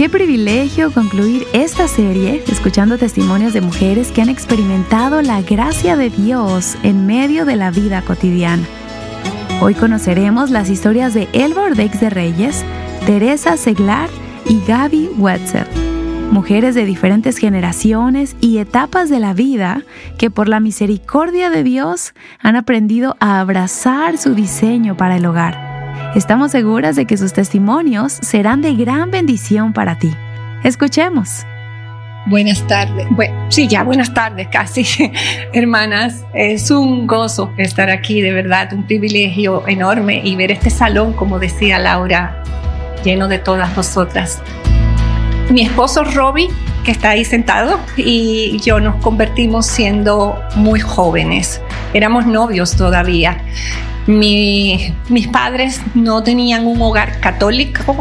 Qué privilegio concluir esta serie escuchando testimonios de mujeres que han experimentado la gracia de Dios en medio de la vida cotidiana. Hoy conoceremos las historias de Elba Ordex de Reyes, Teresa Seglar y Gaby Wetzel, mujeres de diferentes generaciones y etapas de la vida que por la misericordia de Dios han aprendido a abrazar su diseño para el hogar. Estamos seguras de que sus testimonios serán de gran bendición para ti. Escuchemos. Buenas tardes. Buenas tardes casi, hermanas. Es un gozo estar aquí, de verdad, un privilegio enorme y ver este salón, como decía Laura, lleno de todas nosotras. Mi esposo Robbie, que está ahí sentado, y yo nos convertimos siendo muy jóvenes. Éramos novios todavía. Mis padres no tenían un hogar católico,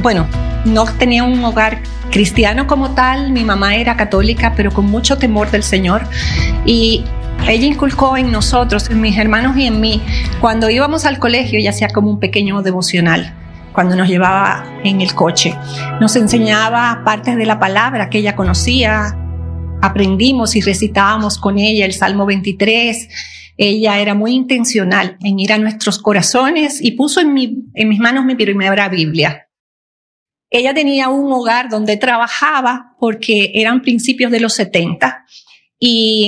no tenían un hogar cristiano como tal. Mi mamá era católica, pero con mucho temor del Señor. Y ella inculcó en nosotros, en mis hermanos y en mí, cuando íbamos al colegio, ella hacía como un pequeño devocional. Cuando nos llevaba en el coche, nos enseñaba partes de la palabra que ella conocía. Aprendimos y recitábamos con ella el Salmo 23. Ella era muy intencional en ir a nuestros corazones y puso en mis manos mi primera Biblia. Ella tenía un hogar donde trabajaba porque eran principios de los 70. Y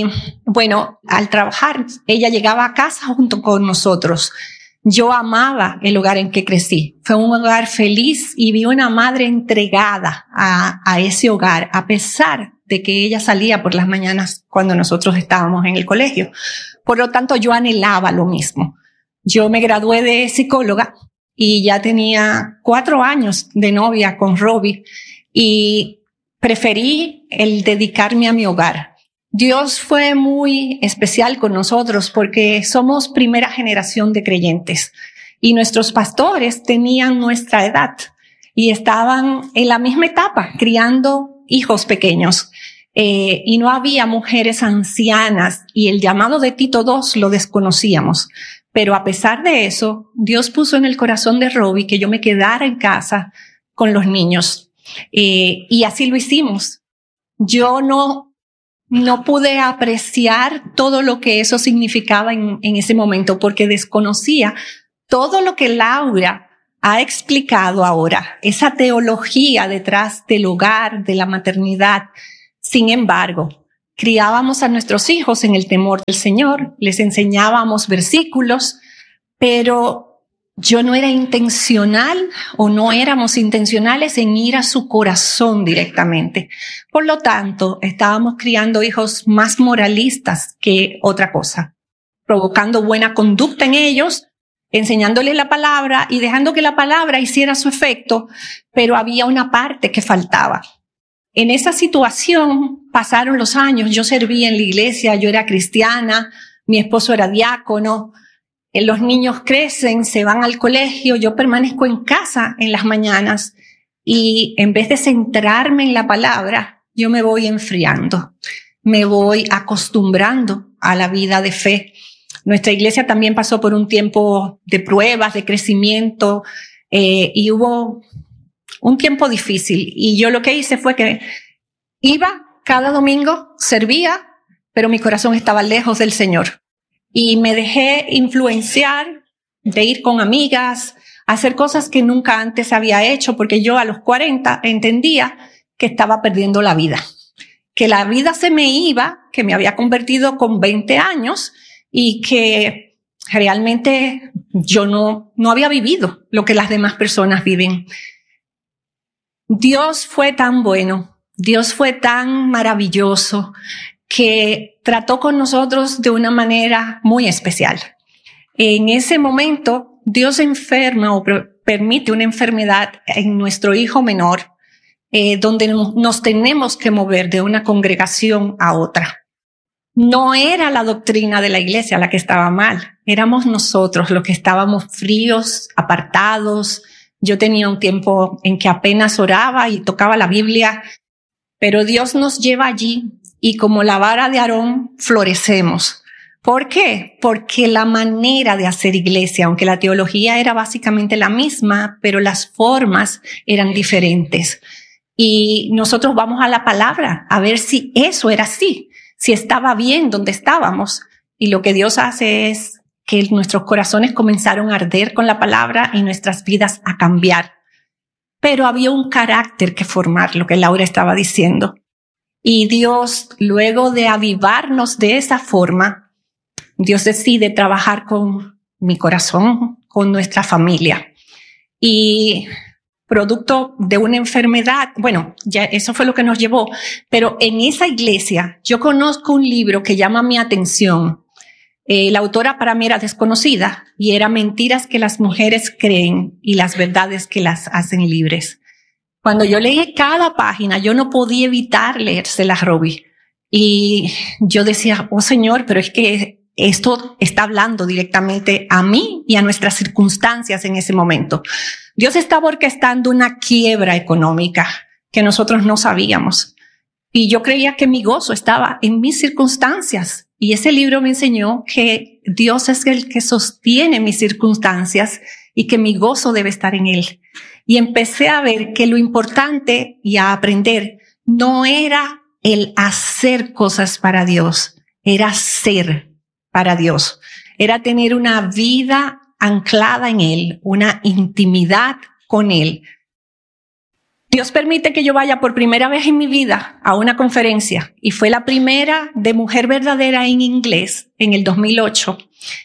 al trabajar, ella llegaba a casa junto con nosotros. Yo amaba el hogar en que crecí. Fue un hogar feliz y vi una madre entregada a ese hogar, a pesar de que ella salía por las mañanas cuando nosotros estábamos en el colegio. Por lo tanto, yo anhelaba lo mismo. Yo me gradué de psicóloga y ya tenía 4 años de novia con Robbie y preferí el dedicarme a mi hogar. Dios fue muy especial con nosotros porque somos primera generación de creyentes y nuestros pastores tenían nuestra edad y estaban en la misma etapa criando hijos pequeños. Y no había mujeres ancianas y el llamado de Tito II lo desconocíamos. Pero a pesar de eso, Dios puso en el corazón de Robbie que yo me quedara en casa con los niños. Y así lo hicimos. Yo no pude apreciar todo lo que eso significaba en ese momento porque desconocía todo lo que Laura ha explicado ahora, esa teología detrás del hogar, de la maternidad. Sin embargo, criábamos a nuestros hijos en el temor del Señor, les enseñábamos versículos, pero yo no era intencional o no éramos intencionales en ir a su corazón directamente. Por lo tanto, estábamos criando hijos más moralistas que otra cosa, provocando buena conducta en ellos, enseñándoles la palabra y dejando que la palabra hiciera su efecto, pero había una parte que faltaba. En esa situación pasaron los años, yo servía en la iglesia, yo era cristiana, mi esposo era diácono, los niños crecen, se van al colegio, yo permanezco en casa en las mañanas y en vez de centrarme en la palabra, yo me voy enfriando, me voy acostumbrando a la vida de fe. Nuestra iglesia también pasó por un tiempo de pruebas, de crecimiento y hubo un tiempo difícil y yo lo que hice fue que iba cada domingo, servía, pero mi corazón estaba lejos del Señor y me dejé influenciar de ir con amigas, hacer cosas que nunca antes había hecho porque yo a los 40 entendía que estaba perdiendo la vida, que la vida se me iba, que me había convertido con 20 años y que realmente yo no había vivido lo que las demás personas viven. Dios fue tan bueno, Dios fue tan maravilloso que trató con nosotros de una manera muy especial. En ese momento, Dios enferma o permite una enfermedad en nuestro hijo menor, donde nos tenemos que mover de una congregación a otra. No era la doctrina de la iglesia la que estaba mal, éramos nosotros los que estábamos fríos, apartados. Yo tenía un tiempo en que apenas oraba y tocaba la Biblia, pero Dios nos lleva allí y como la vara de Aarón florecemos. ¿Por qué? Porque la manera de hacer iglesia, aunque la teología era básicamente la misma, pero las formas eran diferentes. Y nosotros vamos a la palabra a ver si eso era así, si estaba bien donde estábamos. Y lo que Dios hace es que nuestros corazones comenzaron a arder con la palabra y nuestras vidas a cambiar. Pero había un carácter que formar, lo que Laura estaba diciendo. Y Dios, luego de avivarnos de esa forma, Dios decide trabajar con mi corazón, con nuestra familia. Y producto de una enfermedad, bueno, ya eso fue lo que nos llevó, pero en esa iglesia yo conozco un libro que llama mi atención. La autora para mí era desconocida y era Mentiras que las mujeres creen y las verdades que las hacen libres. Cuando yo leí cada página, yo no podía evitar leérsela a Robbie. Y yo decía, oh Señor, pero es que esto está hablando directamente a mí y a nuestras circunstancias en ese momento. Dios estaba orquestando una quiebra económica que nosotros no sabíamos. Y yo creía que mi gozo estaba en mis circunstancias. Y ese libro me enseñó que Dios es el que sostiene mis circunstancias y que mi gozo debe estar en Él. Y empecé a ver que lo importante y a aprender no era el hacer cosas para Dios, era ser para Dios. Era tener una vida anclada en Él, una intimidad con Él. Dios permite que yo vaya por primera vez en mi vida a una conferencia y fue la primera de Mujer Verdadera en inglés en el 2008.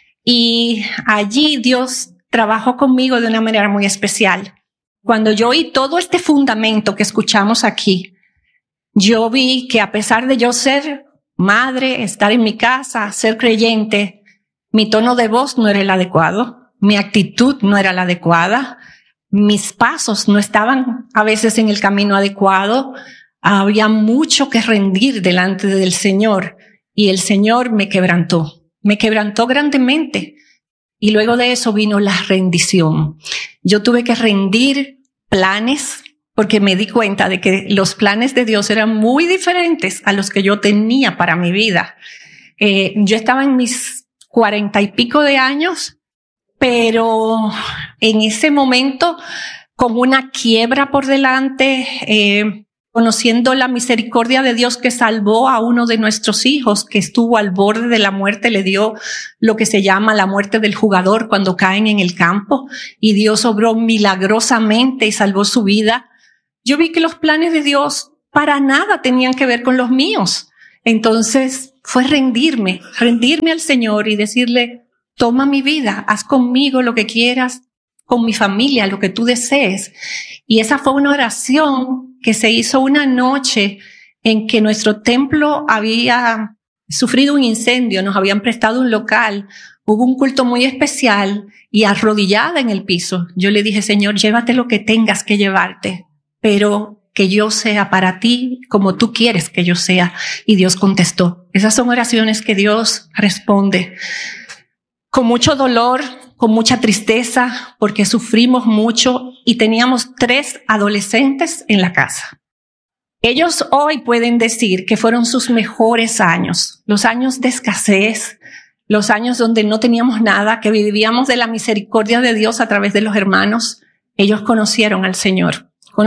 Y allí Dios trabajó conmigo de una manera muy especial. Cuando yo oí todo este fundamento que escuchamos aquí, yo vi que a pesar de yo ser madre, estar en mi casa, ser creyente, mi tono de voz no era el adecuado, mi actitud no era la adecuada, mis pasos no estaban a veces en el camino adecuado, había mucho que rendir delante del Señor y el Señor me quebrantó grandemente. Y luego de eso vino la rendición. Yo tuve que rendir planes porque me di cuenta de que los planes de Dios eran muy diferentes a los que yo tenía para mi vida. Yo estaba en mis 40 y pico de años, pero en ese momento, con una quiebra por delante, conociendo la misericordia de Dios que salvó a uno de nuestros hijos que estuvo al borde de la muerte, le dio lo que se llama la muerte del jugador cuando caen en el campo y Dios obró milagrosamente y salvó su vida. Yo vi que los planes de Dios para nada tenían que ver con los míos. Entonces fue rendirme al Señor y decirle, toma mi vida, haz conmigo lo que quieras, con mi familia, lo que tú desees. Y esa fue una oración que se hizo una noche en que nuestro templo había sufrido un incendio, nos habían prestado un local, hubo un culto muy especial y arrodillada en el piso, yo le dije, Señor, llévate lo que tengas que llevarte, pero que yo sea para ti como tú quieres que yo sea. Y Dios contestó. Esas son oraciones que Dios responde. Con mucho dolor, con mucha tristeza, porque sufrimos mucho y teníamos 3 adolescentes en la casa. Ellos hoy pueden decir que fueron sus mejores años, los años de escasez, los años donde no teníamos nada, que vivíamos de la misericordia de Dios a través de los hermanos. Ellos conocieron al Señor,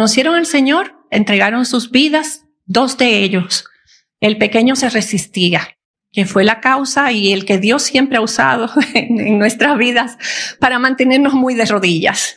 entregaron sus vidas, 2 de ellos. El pequeño se resistía, que fue la causa y el que Dios siempre ha usado en nuestras vidas para mantenernos muy de rodillas.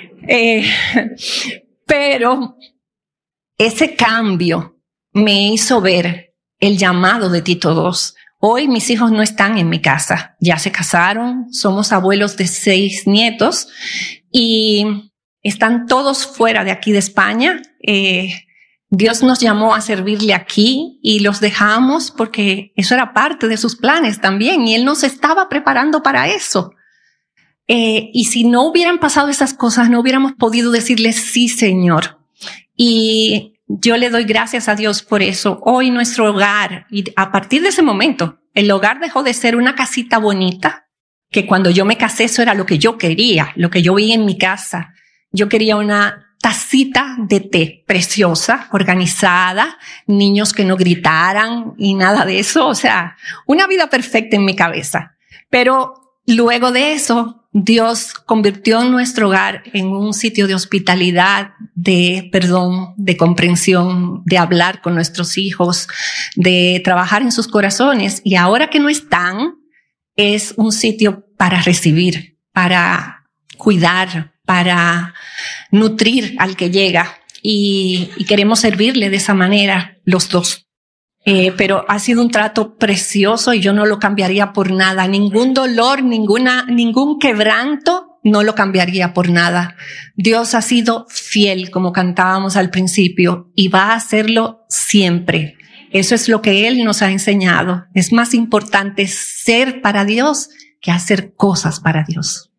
Pero ese cambio me hizo ver el llamado de Tito II. Hoy mis hijos no están en mi casa, ya se casaron, somos abuelos de 6 nietos y están todos fuera de aquí de España. Dios nos llamó a servirle aquí y los dejamos porque eso era parte de sus planes también y Él nos estaba preparando para eso. Y si no hubieran pasado esas cosas, no hubiéramos podido decirle sí, Señor. Y yo le doy gracias a Dios por eso. Hoy nuestro hogar, y a partir de ese momento, el hogar dejó de ser una casita bonita, que cuando yo me casé eso era lo que yo quería, lo que yo vi en mi casa. Yo quería una tacita de té preciosa, organizada, niños que no gritaran y nada de eso. O sea, una vida perfecta en mi cabeza. Pero luego de eso, Dios convirtió nuestro hogar en un sitio de hospitalidad, de perdón, de comprensión, de hablar con nuestros hijos, de trabajar en sus corazones. Y ahora que no están, es un sitio para recibir, para cuidar, para nutrir al que llega. Y queremos servirle de esa manera los dos. Pero ha sido un trato precioso y yo no lo cambiaría por nada. Ningún dolor, ningún quebranto, no lo cambiaría por nada. Dios ha sido fiel, como cantábamos al principio, y va a hacerlo siempre. Eso es lo que Él nos ha enseñado. Es más importante ser para Dios que hacer cosas para Dios.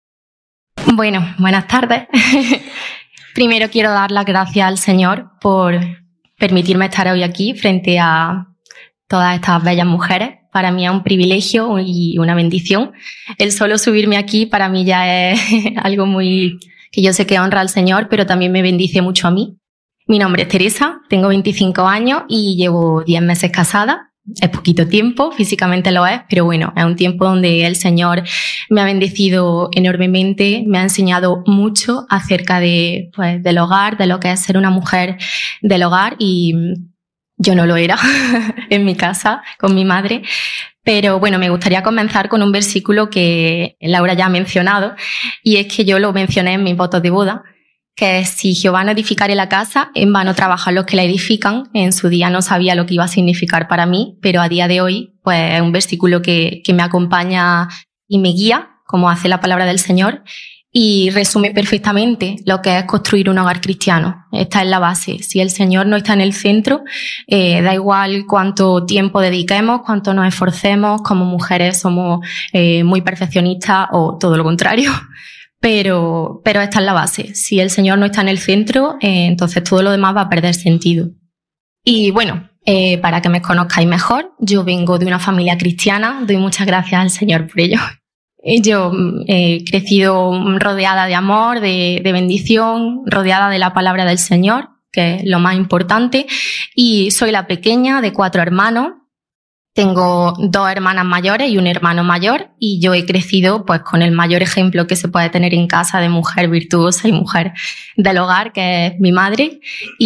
Bueno, buenas tardes. Primero quiero dar las gracias al Señor por permitirme estar hoy aquí frente a todas estas bellas mujeres. Para mí es un privilegio y una bendición. El solo subirme aquí para mí ya es algo muy que yo sé que honra al Señor, pero también me bendice mucho a mí. Mi nombre es Teresa, tengo 25 años y llevo 10 meses casada. Es poquito tiempo, físicamente lo es, pero bueno, es un tiempo donde el Señor me ha bendecido enormemente, me ha enseñado mucho acerca de, pues, del hogar, de lo que es ser una mujer del hogar, y yo no lo era en mi casa con mi madre. Pero bueno, me gustaría comenzar con un versículo que Laura ya ha mencionado, y es que yo lo mencioné en mis votos de boda, que es: si Jehová no edificare la casa, en vano trabajan los que la edifican. En su día no sabía lo que iba a significar para mí, pero a día de hoy pues es un versículo que me acompaña y me guía, como hace la palabra del Señor, y resume perfectamente lo que es construir un hogar cristiano. Esta es la base. Si el Señor no está en el centro, da igual cuánto tiempo dediquemos, cuánto nos esforcemos. Como mujeres somos muy perfeccionistas, o todo lo contrario. Pero esta es la base. Si el Señor no está en el centro, entonces todo lo demás va a perder sentido. Y bueno, para que me conozcáis mejor, yo vengo de una familia cristiana. Doy muchas gracias al Señor por ello. Yo he crecido rodeada de amor, de bendición, rodeada de la palabra del Señor, que es lo más importante. Y soy la pequeña de 4 hermanos. Tengo 2 hermanas mayores y un hermano mayor, y yo he crecido pues con el mayor ejemplo que se puede tener en casa de mujer virtuosa y mujer del hogar, que es mi madre.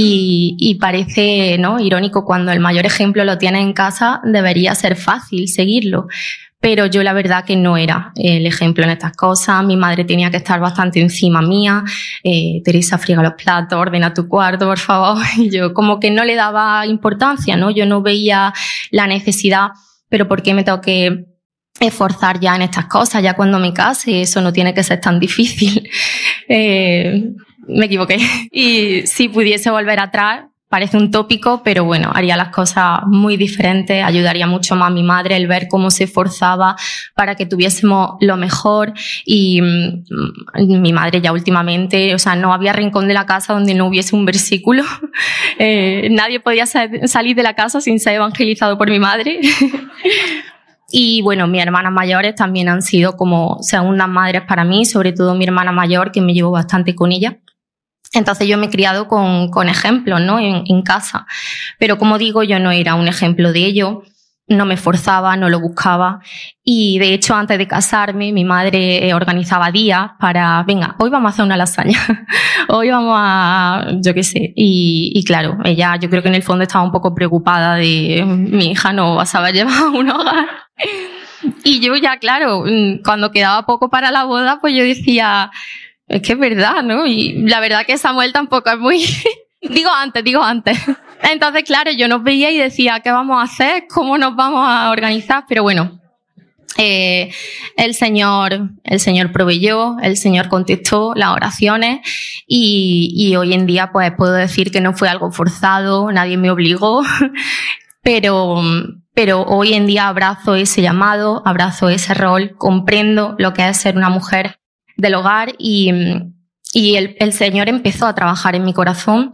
Y parece, ¿no?, irónico, cuando el mayor ejemplo lo tienes en casa, debería ser fácil seguirlo. Pero yo la verdad que no era el ejemplo en estas cosas. Mi madre tenía que estar bastante encima mía. Teresa, friega los platos, ordena tu cuarto, por favor. Y yo como que no le daba importancia, ¿no? Yo no veía la necesidad, pero ¿por qué me tengo que esforzar ya en estas cosas? Ya cuando me case, eso no tiene que ser tan difícil. Me equivoqué. Y si pudiese volver atrás, parece un tópico, pero bueno, haría las cosas muy diferentes, ayudaría mucho más a mi madre el ver cómo se esforzaba para que tuviésemos lo mejor. Y mi madre ya últimamente, o sea, no había rincón de la casa donde no hubiese un versículo. Nadie podía salir de la casa sin ser evangelizado por mi madre. Y bueno, mis hermanas mayores también han sido como segundas madres para mí, sobre todo mi hermana mayor, que me llevo bastante con ella. Entonces yo me he criado con ejemplos, ¿no?, en casa. Pero como digo, yo no era un ejemplo de ello, no me esforzaba, no lo buscaba. Y de hecho, antes de casarme, mi madre organizaba días para, venga, hoy vamos a hacer una lasaña, hoy vamos a, yo qué sé. Y claro, ella, yo creo que en el fondo estaba un poco preocupada de mi hija no va a saber llevar un hogar. Y yo ya, claro, cuando quedaba poco para la boda, pues yo decía, es que es verdad, ¿no? Y la verdad que Samuel tampoco es muy... Digo antes. Entonces, claro, yo nos veía y decía, ¿qué vamos a hacer? ¿Cómo nos vamos a organizar? Pero bueno, el Señor proveyó, el Señor contestó las oraciones, y hoy en día pues puedo decir que no fue algo forzado, nadie me obligó, pero hoy en día abrazo ese llamado, abrazo ese rol, comprendo lo que es ser una mujer del hogar, y el Señor empezó a trabajar en mi corazón.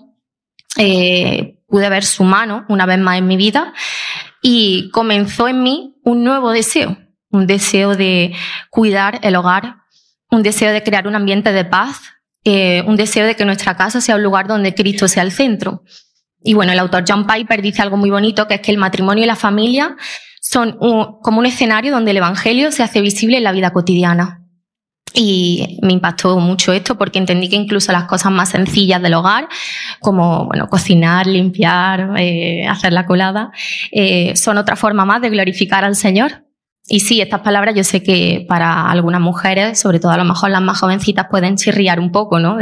Pude ver su mano una vez más en mi vida, y comenzó en mí un nuevo deseo, un deseo de cuidar el hogar, un deseo de crear un ambiente de paz, un deseo de que nuestra casa sea un lugar donde Cristo sea el centro. Y bueno, el autor John Piper dice algo muy bonito, que es que el matrimonio y la familia son como un escenario donde el evangelio se hace visible en la vida cotidiana. Y me impactó mucho esto porque entendí que incluso las cosas más sencillas del hogar, como cocinar, limpiar, hacer la colada, son otra forma más de glorificar al Señor. Y sí, estas palabras yo sé que para algunas mujeres, sobre todo a lo mejor las más jovencitas, pueden chirriar un poco, ¿no?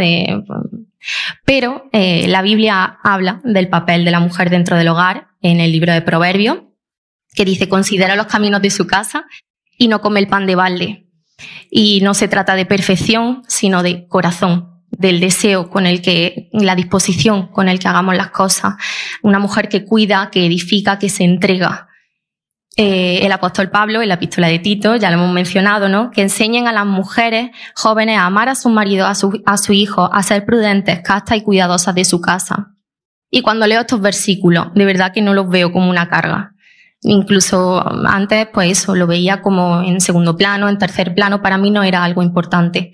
Pero la Biblia habla del papel de la mujer dentro del hogar en el libro de Proverbios, que dice: considera los caminos de su casa y no come el pan de balde. Y no se trata de perfección, sino de corazón, del deseo con el que, la disposición con el que hagamos las cosas. Una mujer que cuida, que edifica, que se entrega. El apóstol Pablo, en la epístola de Tito, ya lo hemos mencionado, ¿no? Que enseñen a las mujeres jóvenes a amar a sus maridos, a su hijo, a ser prudentes, castas y cuidadosas de su casa. Y cuando leo estos versículos, de verdad que no los veo como una carga. Incluso antes, pues eso, lo veía como en segundo plano, en tercer plano, para mí no era algo importante.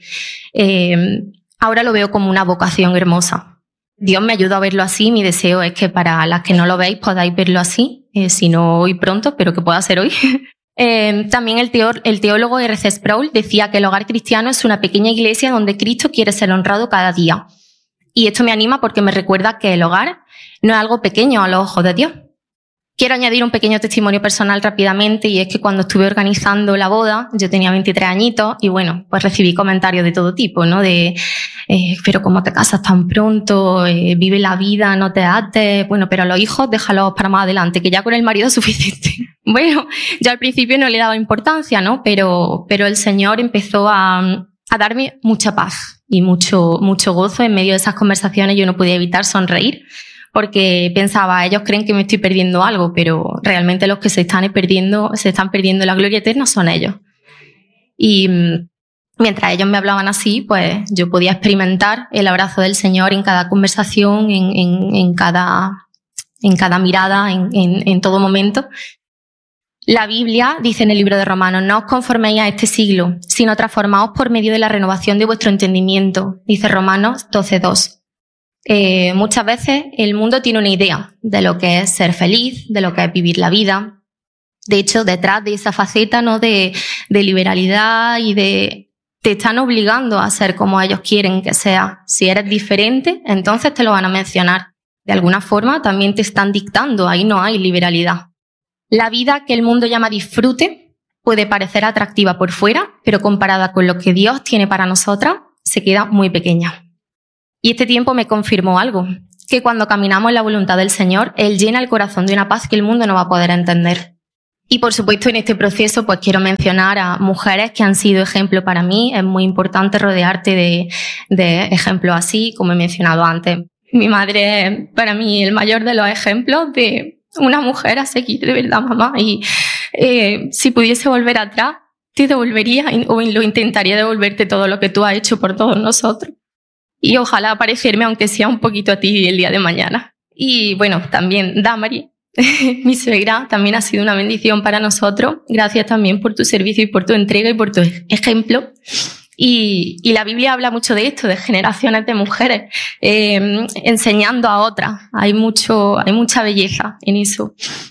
Ahora lo veo como una vocación hermosa. Dios me ayudó a verlo así, mi deseo es que para las que no lo veis podáis verlo así, si no hoy pronto, pero que pueda ser hoy. También el teólogo R.C. Sproul decía que el hogar cristiano es una pequeña iglesia donde Cristo quiere ser honrado cada día. Y esto me anima porque me recuerda que el hogar no es algo pequeño a los ojos de Dios. Quiero añadir un pequeño testimonio personal rápidamente, y es que cuando estuve organizando la boda, yo tenía 23 añitos y pues recibí comentarios de todo tipo, ¿no? Pero ¿cómo te casas tan pronto? Vive la vida, no te ates. Pero a los hijos déjalos para más adelante, que ya con el marido es suficiente. Yo al principio no le daba importancia, ¿no? Pero el Señor empezó a darme mucha paz y mucho perdiendo en medio de esas conversaciones. Yo no podía evitar sonreír, porque pensaba, ellos creen que me estoy perdiendo algo, pero realmente los que se están perdiendo la gloria eterna son ellos. Y mientras ellos me hablaban así, pues yo podía experimentar el abrazo del Señor en cada conversación, en cada mirada, en todo momento. La Biblia dice en el libro de Romanos: no os conforméis a este siglo, sino transformaos por medio de la renovación de vuestro entendimiento, dice Romanos 12:2. Muchas veces el mundo tiene una idea de lo que es ser feliz, de lo que es vivir la vida. De hecho, detrás de esa faceta, ¿no?, de liberalidad y te están obligando a ser como ellos quieren que seas. Si eres diferente, entonces te lo van a mencionar. De alguna forma también te están dictando, ahí no hay liberalidad. La vida que el mundo llama disfrute puede parecer atractiva por fuera, pero comparada con lo que Dios tiene para nosotras, se queda muy pequeña. Y este tiempo me confirmó algo, que cuando caminamos en la voluntad del Señor, Él llena el corazón de una paz que el mundo no va a poder entender. Y por supuesto, en este proceso pues quiero mencionar a mujeres que han sido ejemplo para mí. Es muy importante rodearte de ejemplos así, como he mencionado antes. Mi madre es para mí el mayor de los ejemplos de una mujer a seguir, de verdad, mamá. Y si pudiese volver atrás, te devolvería o lo intentaría devolverte todo lo que tú has hecho por todos nosotros. Y ojalá parecerme, aunque sea un poquito a ti, el día de mañana. Y también Damari, mi suegra, también ha sido una bendición para nosotros. Gracias también por tu servicio y por tu entrega y por tu ejemplo. Y la Biblia habla mucho de esto, de generaciones de mujeres enseñando a otras. Hay mucha belleza en eso.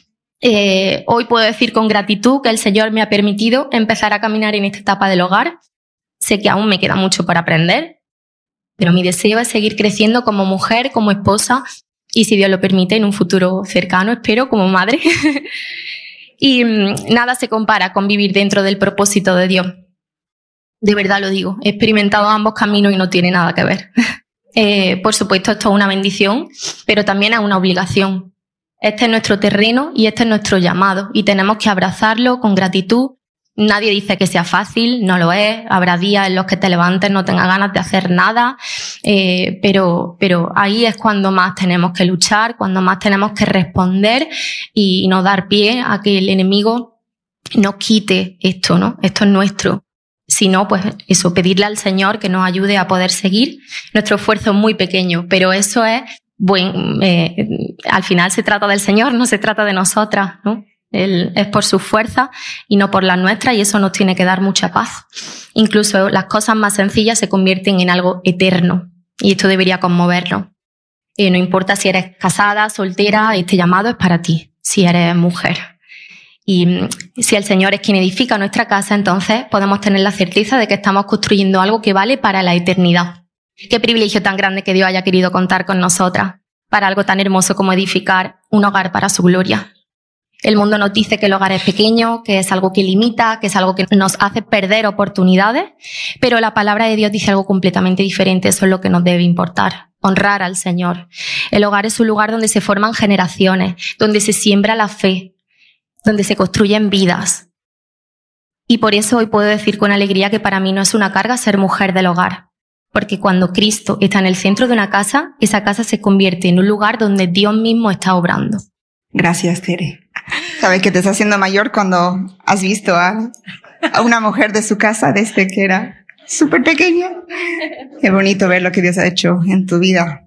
Hoy puedo decir con gratitud que el Señor me ha permitido empezar a caminar en esta etapa del hogar. Sé que aún me queda mucho por aprender, pero mi deseo es seguir creciendo como mujer, como esposa y, si Dios lo permite, en un futuro cercano, espero, como madre. Y nada se compara con vivir dentro del propósito de Dios. De verdad lo digo, he experimentado ambos caminos y no tiene nada que ver. Por supuesto, esto es una bendición, pero también es una obligación. Este es nuestro terreno y este es nuestro llamado, y tenemos que abrazarlo con gratitud. Nadie dice que sea fácil, no lo es. Habrá días en los que te levantes, no tengas ganas de hacer nada, pero ahí es cuando más tenemos que luchar, cuando más tenemos que responder y no dar pie a que el enemigo nos quite esto, ¿no? Esto es nuestro. Si no, pues eso, pedirle al Señor que nos ayude a poder seguir. Nuestro esfuerzo es muy pequeño, pero eso es al final se trata del Señor, no se trata de nosotras, ¿no? Él es por sus fuerzas y no por las nuestras, y eso nos tiene que dar mucha paz. Incluso las cosas más sencillas se convierten en algo eterno, y esto debería conmovernos. No importa si eres casada, soltera, este llamado es para ti, si eres mujer. Y si el Señor es quien edifica nuestra casa, entonces podemos tener la certeza de que estamos construyendo algo que vale para la eternidad. Qué privilegio tan grande que Dios haya querido contar con nosotras para algo tan hermoso como edificar un hogar para su gloria. El mundo nos dice que el hogar es pequeño, que es algo que limita, que es algo que nos hace perder oportunidades, pero la palabra de Dios dice algo completamente diferente. Eso es lo que nos debe importar, honrar al Señor. El hogar es un lugar donde se forman generaciones, donde se siembra la fe, donde se construyen vidas. Y por eso hoy puedo decir con alegría que para mí no es una carga ser mujer del hogar, porque cuando Cristo está en el centro de una casa, esa casa se convierte en un lugar donde Dios mismo está obrando. Gracias, Tere. Sabes que te estás haciendo mayor cuando has visto a una mujer de su casa desde que era súper pequeña. Qué bonito ver lo que Dios ha hecho en tu vida.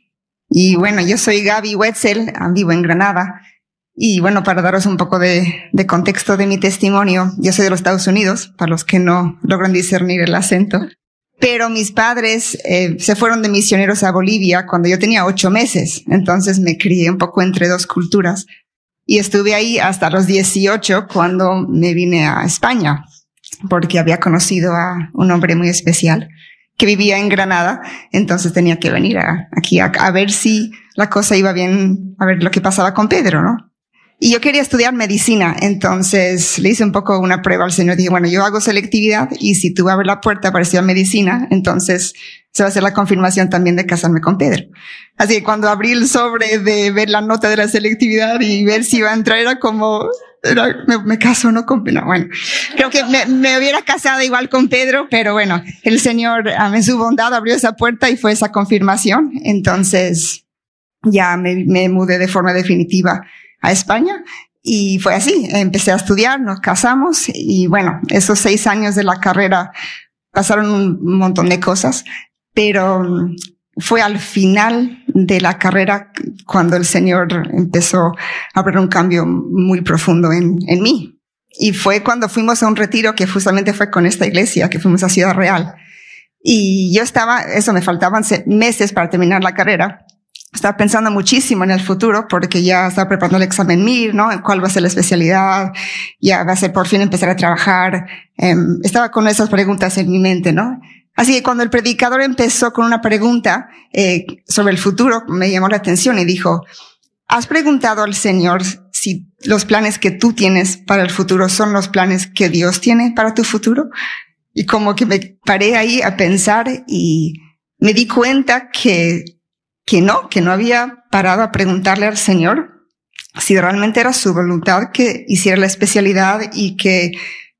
Y bueno, yo soy Gaby Wetzel, vivo en Granada. Y bueno, para daros un poco de contexto de mi testimonio, yo soy de los Estados Unidos, para los que no logran discernir el acento. Pero mis padres se fueron de misioneros a Bolivia cuando yo tenía 8 meses. Entonces me crié un poco entre dos culturas. Y estuve ahí hasta los 18 cuando me vine a España, porque había conocido a un hombre muy especial que vivía en Granada. Entonces tenía que venir aquí a ver si la cosa iba bien, a ver lo que pasaba con Pedro, ¿no? Y yo quería estudiar medicina, entonces le hice un poco una prueba al Señor. Dije, bueno, yo hago selectividad y si tú abres la puerta para estudiar medicina, entonces se va a hacer la confirmación también de casarme con Pedro. Así que cuando abrí el sobre de ver la nota de la selectividad y ver si iba a entrar, era como, me caso o no con Pedro. No, bueno, creo que me hubiera casado igual con Pedro, pero bueno, el Señor en su bondad abrió esa puerta y fue esa confirmación. Entonces ya me mudé de forma definitiva a España y fue así. Empecé a estudiar, nos casamos y bueno, esos 6 años de la carrera pasaron un montón de cosas, pero fue al final de la carrera cuando el Señor empezó a abrir un cambio muy profundo en mí. Y fue cuando fuimos a un retiro que justamente fue con esta iglesia, que fuimos a Ciudad Real. Y yo me faltaban meses para terminar la carrera. Estaba pensando muchísimo en el futuro porque ya estaba preparando el examen MIR, ¿no? ¿Cuál va a ser la especialidad? Ya va a ser por fin empezar a trabajar. Estaba con esas preguntas en mi mente, ¿no? Así que cuando el predicador empezó con una pregunta sobre el futuro, me llamó la atención y dijo, ¿has preguntado al Señor si los planes que tú tienes para el futuro son los planes que Dios tiene para tu futuro? Y como que me paré ahí a pensar y me di cuenta que no había parado a preguntarle al Señor si realmente era su voluntad que hiciera la especialidad y que